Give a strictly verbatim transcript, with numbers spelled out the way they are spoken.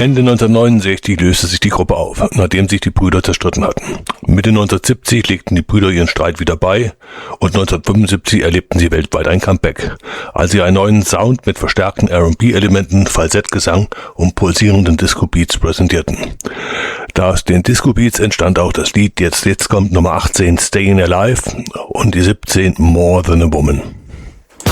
Ende neunzehnhundertneunundsechzig löste sich die Gruppe auf, nachdem sich die Brüder zerstritten hatten. Mitte neunzehnhundertsiebzig legten die Brüder ihren Streit wieder bei und neunzehnhundertfünfundsiebzig erlebten sie weltweit ein Comeback, als sie einen neuen Sound mit verstärkten R und B-Elementen, Falsettgesang und pulsierenden Disco-Beats präsentierten. Da aus den Disco-Beats entstand auch das Lied Jetzt Jetzt kommt Nummer achtzehn Staying Alive und die siebzehn More Than a Woman.